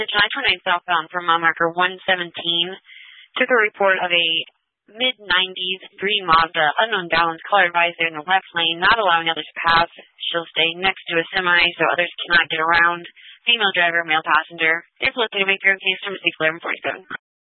I-29 southbound from mile marker 117 took a report of a mid-90s green Mazda, unknown balance, color advisor in the left lane, not allowing others to pass. She'll stay next to a semi so others cannot get around. Female driver, male passenger. If looking to make your case, from 1147.